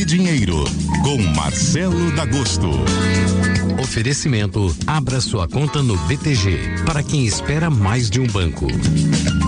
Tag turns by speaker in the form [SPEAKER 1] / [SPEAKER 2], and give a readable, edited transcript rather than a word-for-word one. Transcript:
[SPEAKER 1] Dinheiro, com Marcelo D'Agosto.
[SPEAKER 2] Oferecimento: abra sua conta no BTG, para quem espera mais de um banco.